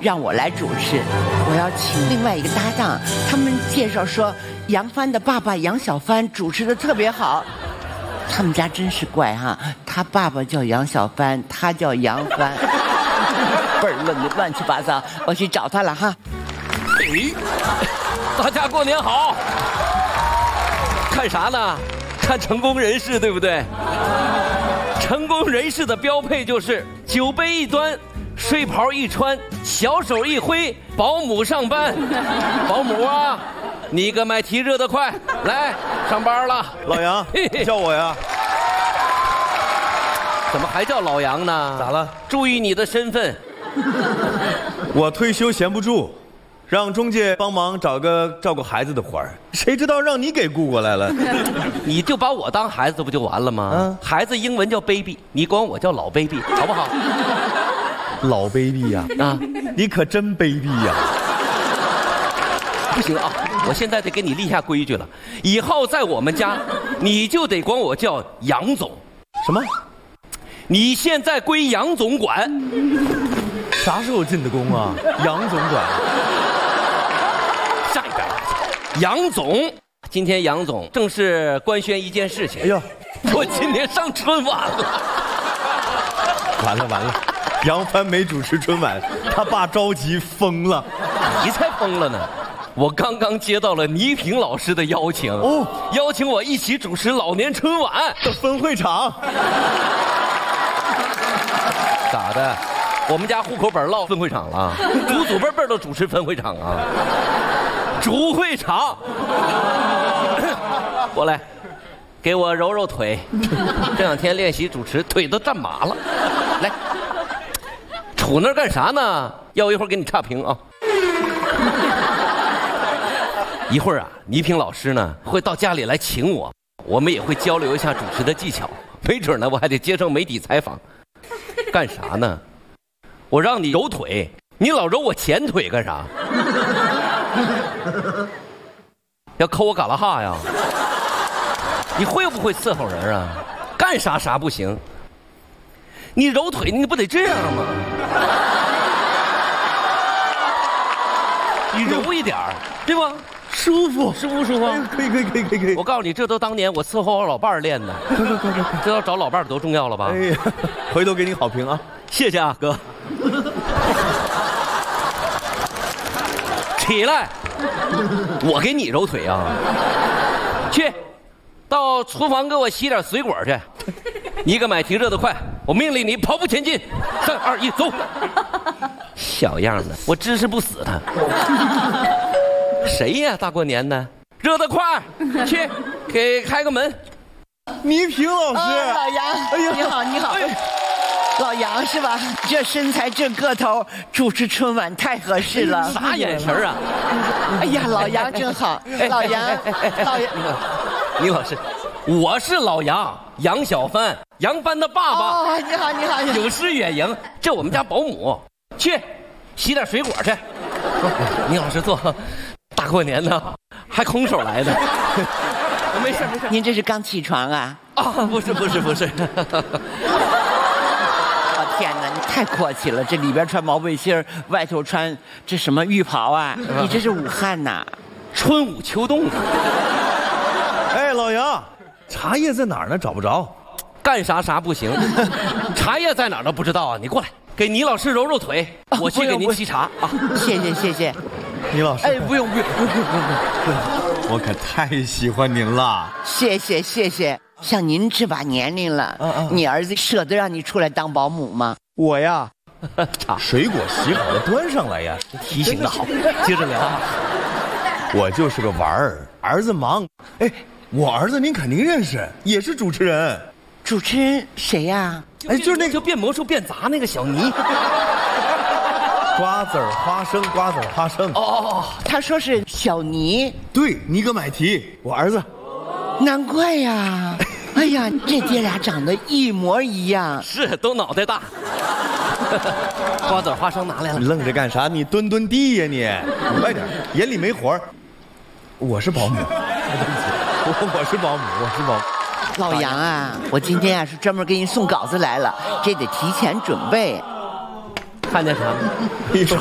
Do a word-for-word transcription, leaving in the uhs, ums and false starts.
让我来主持。我要请另外一个搭档，他们介绍说杨帆的爸爸杨小帆主持的特别好。他们家真是怪哈，他爸爸叫杨小帆，他叫杨帆，倍儿乱的乱七八糟。我去找他了哈。 哎，大家过年好！看啥呢？看成功人士，对不对？成功人士的标配就是酒杯一端，睡袍一穿，小手一挥，保姆上班。保姆啊，你个买提热得快，来上班了。 老杨，叫我呀？ 怎么还叫老杨呢？ 咋了？ 注意你的身份。 我退休闲不住，让中介帮忙找个照顾孩子的活儿，谁知道让你给雇过来了。 你就把我当孩子不就完了吗？嗯，孩子英文叫 baby， 你管我叫老 baby， 好不好？ 老 baby 呀，啊，你可真卑鄙呀！ 不行啊，我现在得给你立下规矩了，以后在我们家，你就得管我叫杨总。 什么？ 你现在归杨总管。 啥时候进的宫啊？杨总管。 上一边，杨总，今天杨总正式官宣一件事情。哎呦，我今年上春晚了。 完了完了，杨帆没主持春晚，他爸着急疯了。 你才疯了呢！我刚刚接到了倪萍老师的邀请，哦，邀请我一起主持老年春晚的分会场。 咋的？我们家户口本落分会场了，祖祖辈辈都主持分会场啊，主会场。过来，给我揉揉腿。这两天练习主持，腿都站麻了。来，杵那儿干啥呢？要一会儿给你差评啊。一会儿啊，倪萍老师呢会到家里来请我，我们也会交流一下主持的技巧，没准呢我还得接受媒体采访。干啥呢？我让你揉腿，你老揉我前腿干啥？要抠我嘎啦哈呀？你会不会伺候人啊？干啥啥不行？你揉腿你不得这样吗？你揉一点儿，对吧？舒服，舒不舒服？ 可以可以可以可以可以。 我告诉你，这都当年我伺候我老伴儿练的。快快快快！知道找老伴儿多重要了吧？ 哎呀，回头给你好评啊！ 谢谢啊，哥。起来，我给你揉腿啊！去，到厨房给我洗点水果去。你个买提热的快，我命令你跑步前进。三二一，走！小样的，我支持不死他。谁呀？大过年的，热得快，去给开个门。 倪萍老师， 哦、老杨，哎呀，你好，你好。哎老杨是吧？这身材这个头，主持春晚太合适了。 啥眼神啊？ 哎呀，老杨真好。老杨，老杨， 倪老师，我是老杨，杨小帆，杨帆的爸爸。 哦，你好，你好。 有失远迎，这我们家保姆，去洗点水果去。倪老师坐，大过年的还空手来的。没事没事。 您这是刚起床啊？ 啊，不是不是不是。 天哪，你太阔气了！这里边穿毛背心，外头穿这什么浴袍啊？你这是武汉呐？ 春捂秋冻的。 哎，老杨，茶叶在哪儿呢？找不着。 干啥啥不行？茶叶在哪儿都不知道啊！你过来，给倪老师揉揉腿，我去给您沏茶啊！ 谢谢谢谢， 倪老师。 哎，不用不用不用不用不用， 我可太喜欢您了。 谢谢谢谢。像您这把年龄了，嗯嗯，你儿子舍得让你出来当保姆吗？ 我呀，茶水果洗好了端上来呀。 提醒的好，接着聊。 我就是个玩儿，儿子忙。哎，我儿子您肯定认识，也是主持人。 主持人谁呀？ 哎，就是那个就变魔术变杂那个小倪。 瓜子儿花生，瓜子儿花生。 哦哦哦，他说是小倪。 对，倪哥买提，我儿子。 难怪呀！哎呀，这爹俩长得一模一样。 是，都脑袋大。瓜子花生拿来了。 你愣着干啥？你蹲蹲地呀你！你快点，眼里没活儿。我是保姆，我我是保姆，我是保姆。 老杨啊，我今天啊是专门给你送稿子来了，这得提前准备。 看见啥了？